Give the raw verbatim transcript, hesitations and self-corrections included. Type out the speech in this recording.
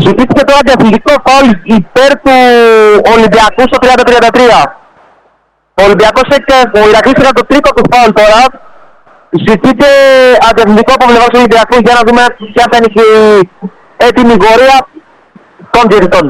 Ζητήθηκε το αντιαθλητικό φάουλ υπέρ του Ολυμπιακού στο τριάντα τριάντα τρία. Ο Ολυμπιακός έχει, ο Ηρακλής έκανε το τρίκο του φάουλ τώρα. Ζητείται αντιαθλητικό από πλευράς του Ολυμπιακού για να δούμε ποια θα είναι η έτοιμη γορεία των διαιτητών.